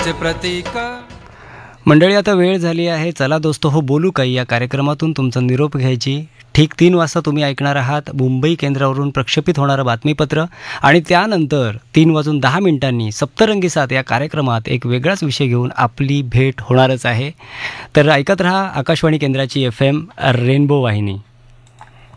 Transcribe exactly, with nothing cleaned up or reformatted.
हीच प्रतीक. मंडळी, आता वेळ झाली आहे. चला दोस्तो हो बोलू काही या कार्यक्रमातून तुमचा निरोप घ्यायची. ठीक तीन वाजता तुम्ही ऐकणार आहात मुंबई केंद्रावरून प्रक्षेपित होणारं बातमीपत्र आणि त्यानंतर तीन वाजून दहा मिनिटांनी सप्तरंगी सात या कार्यक्रमात एक वेगळाच विषय घेऊन आपली भेट होणारच आहे. तर ऐकत रहा आकाशवाणी केंद्राची एफ एम रेनबो वाहिनी.